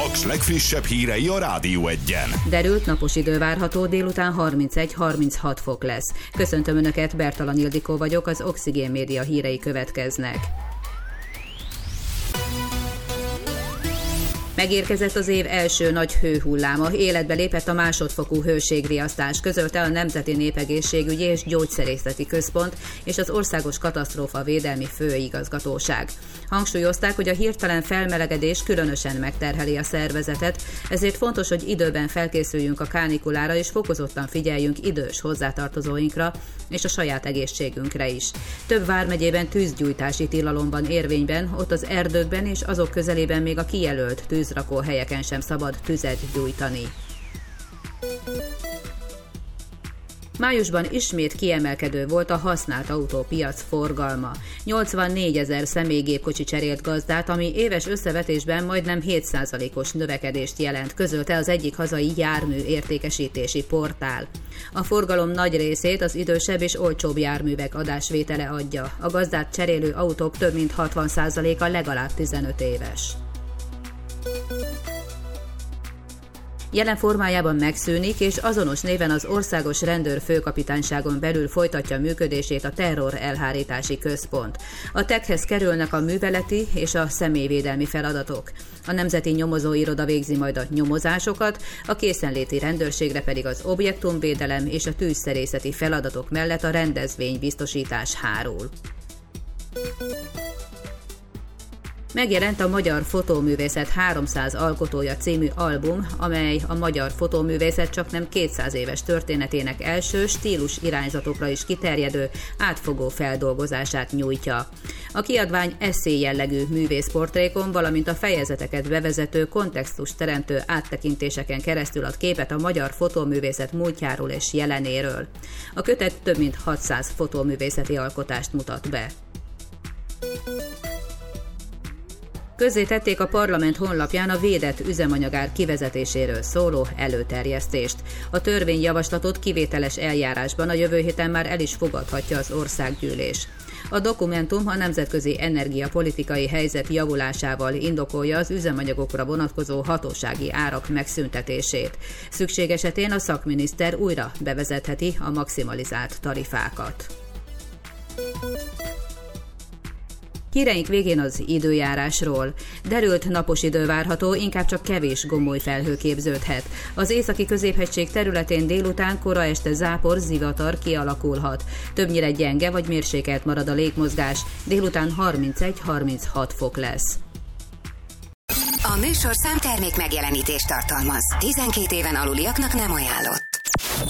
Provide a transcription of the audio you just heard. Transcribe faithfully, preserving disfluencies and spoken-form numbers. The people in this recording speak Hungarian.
Paks legfrissebb hírei a Rádió Egyen. Derült, napos idő várható, délután harmincegy-harminchat fok lesz. Köszöntöm Önöket, Bertalan Ildikó vagyok, az Oxigén Média hírei következnek. Megérkezett az év első nagy hőhulláma, életbe lépett a másodfokú hőségriasztás, közölte a Nemzeti Népegészségügyi és Gyógyszerészeti Központ és az Országos Katasztrófavédelmi Főigazgatóság. Hangsúlyozták, hogy a hirtelen felmelegedés különösen megterheli a szervezetet, ezért fontos, hogy időben felkészüljünk a kánikulára és fokozottan figyeljünk idős hozzátartozóinkra és a saját egészségünkre is. Több vármegyében tűzgyújtási tilalom van érvényben, ott az erdőkben és azok közelében még a kijelölt tűzrakóhelyeken sem szabad tüzet gyújtani. Májusban ismét kiemelkedő volt a használt autópiac forgalma. nyolcvannégyezer személygépkocsi cserélt gazdát, ami éves összevetésben majdnem hét százalékos növekedést jelent, közölte az egyik hazai jármű értékesítési portál. A forgalom nagy részét az idősebb és olcsóbb járművek adásvétele adja. A gazdát cserélő autók több mint hatvan százaléka legalább tizenöt éves. Jelen formájában megszűnik, és azonos néven az Országos Rendőrfőkapitányságon belül folytatja működését a Terror Elhárítási Központ. A tekhez kerülnek a műveleti és a személyvédelmi feladatok. A Nemzeti Nyomozóiroda végzi majd a nyomozásokat, a készenléti rendőrségre pedig az objektumvédelem és a tűzszerészeti feladatok mellett a rendezvénybiztosítás hárul. Megjelent a Magyar Fotóművészet háromszáz alkotója című album, amely a magyar fotóművészet csaknem kétszáz éves történetének első stílus irányzatokra is kiterjedő, átfogó feldolgozását nyújtja. A kiadvány esszé jellegű művészportrékon, valamint a fejezeteket bevezető, kontextust teremtő áttekintéseken keresztül ad képet a magyar fotóművészet múltjáról és jelenéről. A kötet több mint hatszáz fotóművészeti alkotást mutat be. Közzétették a parlament honlapján a védett üzemanyagár kivezetéséről szóló előterjesztést. A törvényjavaslatot kivételes eljárásban a jövő héten már el is fogadhatja az országgyűlés. A dokumentum a nemzetközi energiapolitikai helyzet javulásával indokolja az üzemanyagokra vonatkozó hatósági árak megszüntetését. Szükség esetén a szakminiszter újra bevezetheti a maximalizált tarifákat. Híreink végén az időjárásról. Derült, napos idő várható, inkább csak kevés gomoly felhő képződhet. Az északi középhegység területén délután, kora este zápor, zivatar kialakulhat. Többnyire gyenge vagy mérsékelt marad a légmozgás, délután harmincegy-harminchat fok lesz. A műsorszám termék megjelenítést tartalmaz. tizenkét éven aluliaknak nem ajánlott.